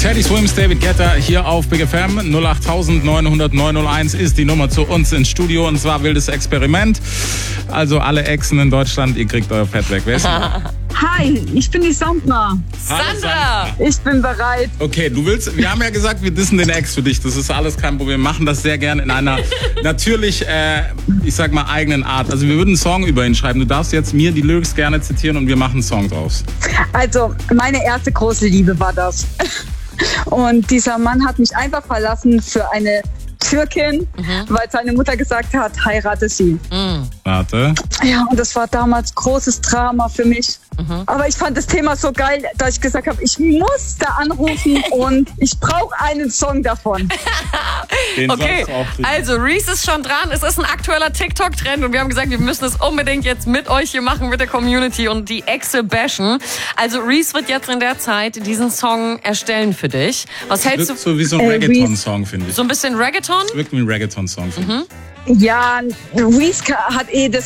Teddy Swims, David Guetta hier auf Big FM. 08000 900 901 ist die Nummer zu uns ins Studio. Und zwar wildes Experiment. Also alle Exen in Deutschland, ihr kriegt euer Fett weg. Wer ist denn? Hi, ich bin die Sandra. Sandra! Ich bin bereit. Okay, wir haben ja gesagt, wir dissen den Ex für dich. Das ist alles kein Problem. Wir machen das sehr gerne in einer natürlich, ich sag mal, eigenen Art. Also wir würden einen Song über ihn schreiben. Du darfst jetzt mir die Lyrics gerne zitieren und wir machen einen Song draus. Also, meine erste große Liebe war das. Und dieser Mann hat mich einfach verlassen für eine Türkin, weil seine Mutter gesagt hat, heirate sie. Warte. Ja, und das war damals großes Drama für mich. Aber ich fand das Thema so geil, dass ich gesagt habe, ich muss da anrufen und ich brauche einen Song davon. Den Okay, sollst du auch kriegen. also Reese ist schon dran. Es ist ein aktueller TikTok-Trend und wir haben gesagt, wir müssen es unbedingt jetzt mit euch hier machen, mit der Community und die Exe bashen. Also Reese wird jetzt in der Zeit diesen Song erstellen für dich. Was hältst du? Wirkt so wie so ein Reggaeton-Song, finde ich. So ein bisschen Reggaeton? Wirkt wie ein Reggaeton-Song, finde ich. Ja, Reese hat das